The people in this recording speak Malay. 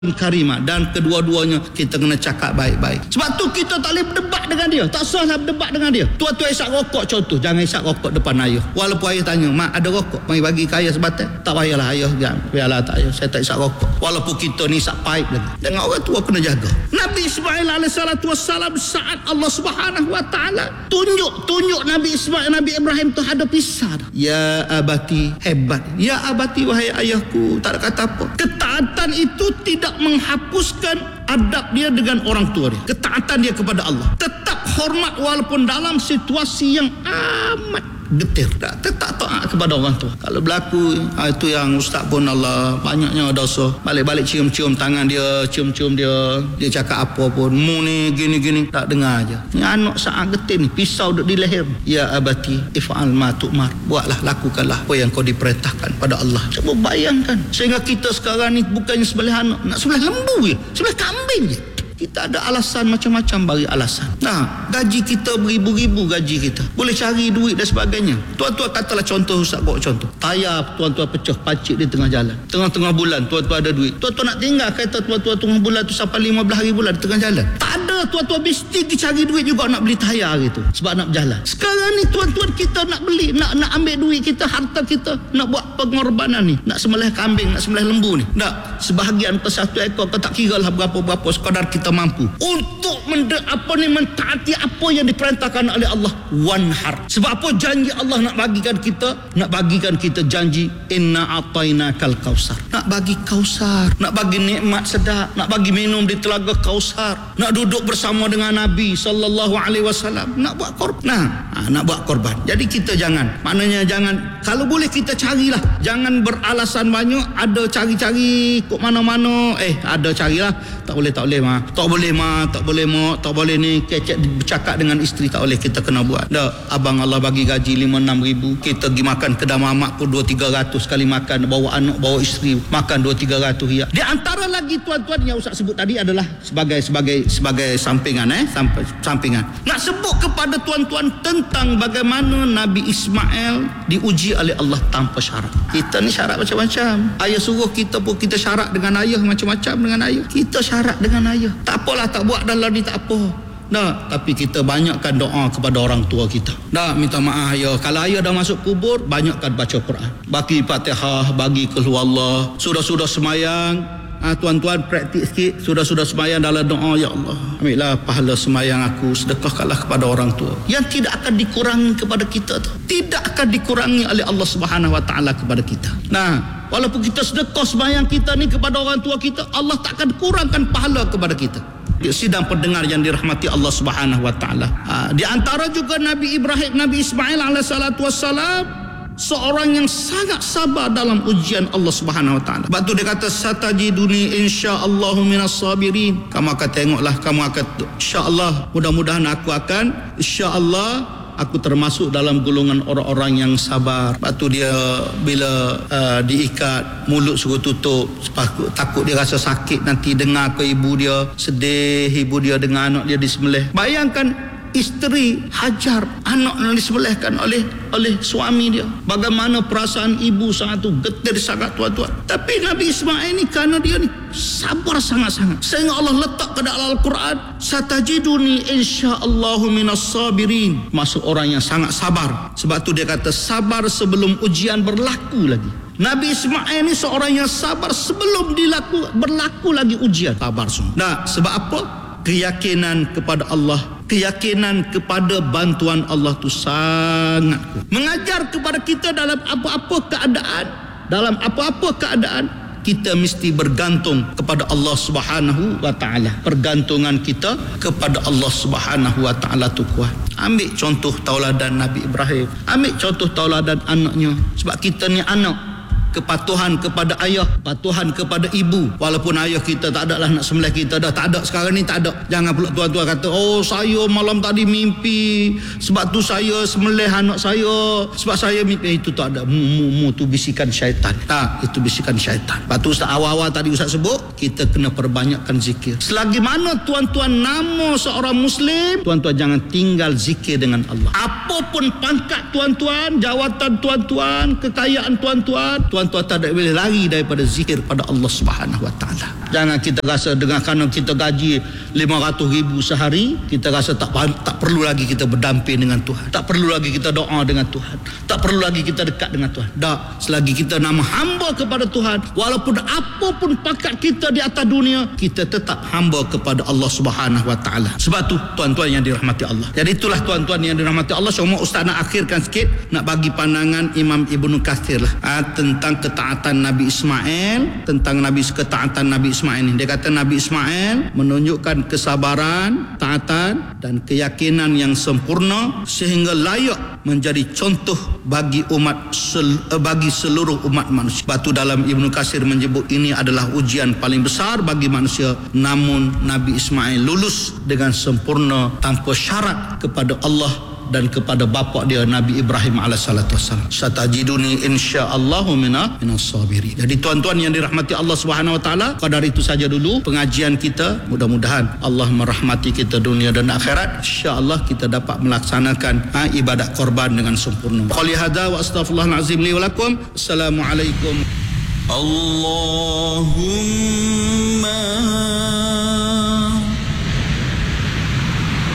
karimah, dan kedua-duanya kita kena cakap baik-baik. Sebab tu kita tak boleh berdebat dengan dia. Tak salah berdebat dengan dia. Tuan-tuan isap rokok contoh, jangan isap rokok depan ayah. Walaupun ayah tanya, mak ada rokok, mari bagi ke ayah sebatang. Tak payahlah ayah, biarlah tak ayah, saya tak isap rokok. Walaupun kita ni isap pipe lagi. Dengan orang tua kena jaga. Nabi Ismail alaihissalam saat Allah Subhanahu wa taala tunjuk Nabi Ismail, Nabi Ibrahim tu ada pisah. Ya abati, hebat. Ya abati, wahai ayahku, tak ada kata apa. Ketaatan itu tidak menghapuskan adab dia dengan orang tua dia. Ketaatan dia kepada Allah tetap hormat walaupun dalam situasi yang amat getir. Tetap taat kepada orang tua. Kalau berlaku itu yang ustaz pun Allah banyaknya dosa. Balik-balik cium-cium tangan dia, cium-cium dia, dia cakap apa pun, mu ni gini-gini, tak dengar aja. Ni anak saat getir ni, pisau duduk di leher. Ya abati if'al ma tu'mar, buatlah, lakukanlah apa yang kau diperintahkan pada Allah. Cuba bayangkan, sehingga kita sekarang ni bukannya sebelah anak, nak sebelah lembu je, sebelah kambing je. Kita ada alasan macam-macam bagi alasan. Nah, gaji kita beribu-ribu gaji kita. Boleh cari duit dan sebagainya. Tuan-tuan katalah contoh, ustaz bawa contoh. Tayar tuan-tuan pecah, pacik di tengah jalan. Tengah-tengah bulan tuan-tuan ada duit. Tuan-tuan nak tinggal kereta tuan-tuan tengah bulan tu sampai 15 hari bulan di tengah jalan. Tak ada, tuan-tuan mesti pergi cari duit juga nak beli tayar gitu. Sebab nak berjalan. Sekarang ni tuan-tuan kita nak beli, nak ambil duit kita, harta kita, nak buat pengorbanan ni. Nak sembelih kambing, nak sembelih lembu ni. Tak, sebahagian per satu ekor kau tak kira lah berapa-berapa sekadar kita mampu untuk mentaati apa yang diperintahkan oleh Allah. Wanhar. Sebab apa? Janji Allah nak bagikan kita janji, inna atainakal kausar. Nak bagi kausar, nak bagi nikmat sedap, nak bagi minum di telaga kausar, nak duduk bersama dengan Nabi sallallahu alaihi wasallam, nak buat korban. Nak buat korban. Jadi kita jangan, kalau boleh kita carilah, jangan beralasan banyak, ada cari-cari kok mana-mana, ada carilah, tak boleh ni, kecek bercakap dengan isteri, tak boleh, kita kena buat. Dah, abang Allah bagi gaji 5-6 ribu, kita pergi makan kedai mamak pun 2-300 sekali makan, bawa anak, bawa isteri makan 2-300 ya. Di antara lagi tuan-tuan yang Ustaz sebut tadi adalah sebagai sampingan, sampingan. Nak sebut kepada tuan-tuan tentang bagaimana Nabi Ismail diuji oleh Allah tanpa syarat. Kita ni syarat macam-macam. Ayah suruh kita pun kita syarat dengan ayah macam-macam dengan ayah. Kita syarat dengan ayah. Tak apalah, tak buat dalam ni tak apa. Tapi kita banyakkan doa kepada orang tua kita. Minta maaf ayah. Kalau ayah dah masuk kubur, banyakkan baca Quran. Bagi Fatihah, bagi keluar Allah. Sudah semayang, tuan-tuan praktik sikit. Sudah semayang dalam doa, ya Allah, ambillah pahala semayang aku, sedekahkanlah kepada orang tua. Yang tidak akan dikurangi kepada kita tu. Tidak akan dikurangi oleh Allah Subhanahu wa taala kepada kita. Walaupun kita sedekah semayang kita ni kepada orang tua kita, Allah tak akan kurangkan pahala kepada kita. Sidang pendengar yang dirahmati Allah Subhanahu wa taala. Di antara juga Nabi Ibrahim, Nabi Ismail alaihissalatu wassalam, seorang yang sangat sabar dalam ujian Allah Subhanahu wa taala. Sebab tu dia kata, satajiduni insyaallahu minas sabirin. Kamu akan tengoklah, kamu akan, insyaallah, mudah-mudahan aku termasuk dalam golongan orang-orang yang sabar. Lepas tu dia bila diikat, mulut suruh tutup, takut dia rasa sakit nanti dengar ke ibu dia, sedih ibu dia dengar anak dia disembelih. Bayangkan isteri Hajar, anak yang disembelihkan oleh suami dia. Bagaimana perasaan ibu sangat tu, getir sangat tuan-tuan. Tapi Nabi Ismail ni, kerana dia ni sabar sangat-sangat, sehingga Allah letak ke dalam Al-Quran, satajiduni insyaallahu minas sabirin, masuk orang yang sangat sabar. Sebab tu dia kata sabar sebelum ujian berlaku lagi. Nabi Ismail ni seorang yang sabar sebelum berlaku lagi ujian. Sabar semua. Sebab apa? Keyakinan kepada Allah, keyakinan kepada bantuan Allah tu sangat kuat. Mengajar kepada kita dalam apa-apa keadaan, kita mesti bergantung kepada Allah Subhanahu wa taala. Pergantungan kita kepada Allah Subhanahu wa taala tu kuat. Ambil contoh tauladan Nabi Ibrahim, ambil contoh tauladan anaknya. Sebab kita ni anak, kepatuhan kepada ayah, kepatuhan kepada ibu. Walaupun ayah kita tak ada lah nak sembelih kita, dah tak ada sekarang ni, tak ada. Jangan pula tuan-tuan kata, saya malam tadi mimpi, sebab tu saya sembelih anak saya, sebab saya mimpi. Itu tak ada. Tu bisikan syaitan. Itu bisikan syaitan. Lepas tu awal-awal tadi Ustaz sebut, kita kena perbanyakkan zikir. Selagi mana tuan-tuan nama seorang Muslim, tuan-tuan jangan tinggal zikir dengan Allah. Apapun pangkat tuan-tuan, jawatan tuan-tuan, kekayaan tuan-tuan tuan-tuan tak boleh lari daripada zikir pada Allah Subhanahu Wa Taala. Jangan kita rasa dengan kerana kita gaji 500,000 sehari, kita rasa tak perlu lagi kita berdamping dengan Tuhan. Tak perlu lagi kita doa dengan Tuhan. Tak perlu lagi kita dekat dengan Tuhan. Tak, selagi kita nama hamba kepada Tuhan, walaupun apapun pangkat kita di atas dunia, kita tetap hamba kepada Allah Subhanahu Wa Taala. Sebab tu tuan-tuan yang dirahmati Allah. Jadi itulah tuan-tuan yang dirahmati Allah. Semua ustaz nak akhirkan sikit, nak bagi pandangan Imam Ibnu Katsir lah tentang ketaatan Nabi Ismail, tentang ketaatan Nabi Ismail ni. Dia kata Nabi Ismail menunjukkan kesabaran, taatan dan keyakinan yang sempurna sehingga layak menjadi contoh bagi bagi seluruh umat manusia. Batu dalam Ibnu Katsir menyebut ini adalah ujian paling besar bagi manusia, namun Nabi Ismail lulus dengan sempurna tanpa syarat kepada Allah dan kepada bapa dia Nabi Ibrahim alaihissalatu wassalam. Satajiduni insyaallahu minas sabirin. Jadi tuan-tuan yang dirahmati Allah Subhanahu Wa Taala, kadar itu saja dulu pengajian kita. Mudah-mudahan Allah merahmati kita dunia dan akhirat. Insya-Allah kita dapat melaksanakan ibadat korban dengan sempurna. Qali hadza wa astaghfirullahal azim li wa lakum. Assalamualaikum. Allahumma